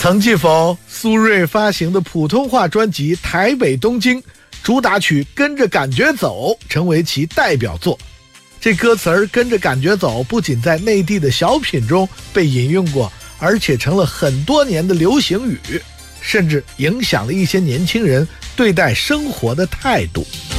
曾记否？苏芮发行的普通话专辑《台北东京》主打曲《跟着感觉走》成为其代表作。这歌词儿跟着感觉走不仅在内地的小品中被引用过，而且成了很多年的流行语，甚至影响了一些年轻人对待生活的态度。